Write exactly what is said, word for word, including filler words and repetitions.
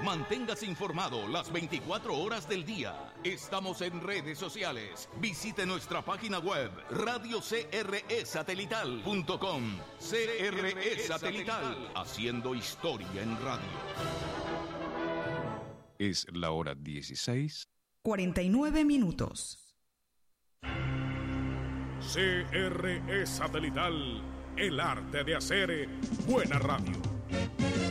Manténgase informado las veinticuatro horas del día. Estamos en redes sociales. Visite nuestra página web radio c r e satelital punto com. C R E Satelital, haciendo historia en radio. Es la hora dieciséis. cuarenta y nueve minutos. C R E Satelital, el arte de hacer buena radio.